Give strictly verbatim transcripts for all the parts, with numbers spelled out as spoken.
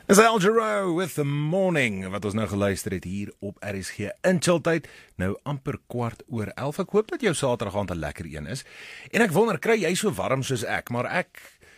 Is Al Jarreau with The Morning, wat ons nou geluister het hier op R S G in Chiltyd, nou amper kwart oor elf. Ek hoop dat jou Saterdag aand 'n lekker een is. En ek wonder, kry jy so warm soos ek, maar ek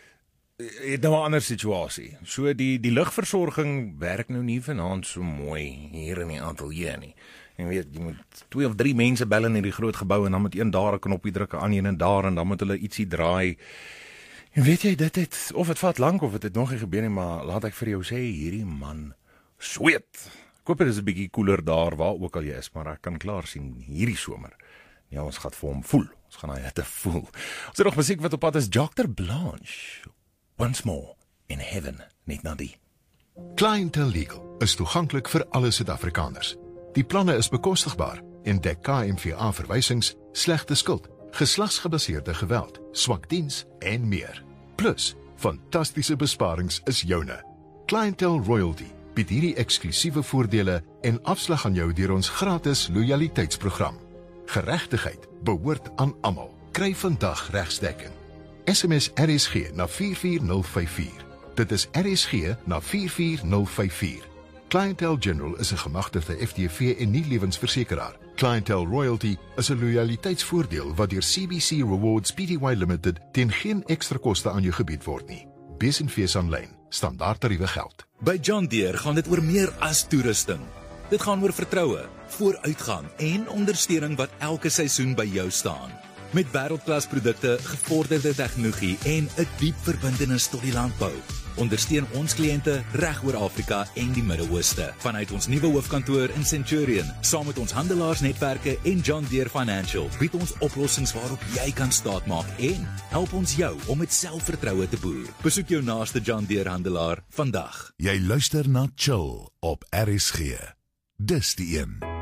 het nou 'n ander situasie. So die die lugversorging werk nou nie vanaand so mooi hier in die ateljee nie. Jy weet, jy moet twee of drie mense bel in hierdie groot gebou en dan moet een daar 'n knoppie druk, aan een en daar en dan moet hulle ietsie draai. En weet jy, dit het, of het vat lank of het het nog nie gebeur nie, maar laat ek vir jou sê, hierdie man sweet. Ek hoop dit is 'n bietjie koeler daar waar ook al jy is, maar ek kan klaar sien hierdie somer. Ja, ons gaan vir hom voel. Ons gaan hy hitte voel. Ons het nog musiek wat op pad is, Doctor Blanche. Once More in Heaven, net na die. Clientele Legal is toeganklik vir alle Suid-Afrikaners. Die planne is bekostigbaar en dek K M V A verwysings, slegte skuld, geslagsgebaseerde geweld, swak diens en meer. Plus, fantastiese besparings is joune. Clientele Royalty bied hierdie eksklusiewe voordele en afslag aan jou deur ons gratis loyaliteitsprogram. Geregtigheid behoort aan almal. Kry vandag regsdekking. S M S R S G na vier vier nul vyf vier. Dit is R S G na vier vier nul vyf vier. Clientele General is 'n gemagtigde F T V en nie lewensversekeraar. Clientele Royalty is 'n loyaliteitsvoordeel wat deur C B C Rewards Pty Limited teen geen ekstra koste aan jou gebied word nie. Bes en fees aanlyn. Standaard tariewe geld. By John Deere gaan dit oor meer as toerusting. Dit gaan oor vertroue, vooruitgang en ondersteuning wat elke seisoen by jou staan. Met wêreldklas produkte, gevorderde tegnologie en 'n diep verbintenis tot die landbou. Ondersteun ons kliënte reg oor Afrika en die Midde-Ooste. Vanuit ons nuwe hoofkantoor in Centurion, saam met ons handelaarsnetwerke en John Deere Financial, bied ons oplossings waarop jy kan staatmaak en help ons jou om met selfvertroue te boer. Besoek jou naaste John Deere handelaar vandag. Jy luister na Chill op R S G. Dis die een.